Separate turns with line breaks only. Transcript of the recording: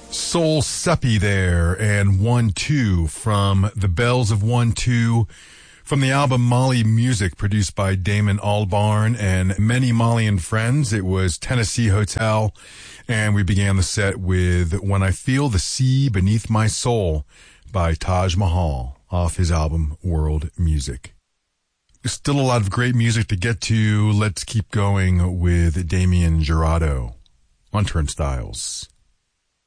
Soul Seppi there, and 1-2 from the Bells of 1-2 from the album Mali Music, produced by Damon Albarn and many Malian friends. It was Tennessee Hotel, and we began the set with When I Feel the Sea Beneath My Soul by Taj Mahal off his album World Music. Still a lot of great music to get to. Let's keep going with Damien Jurado on Turnstiles.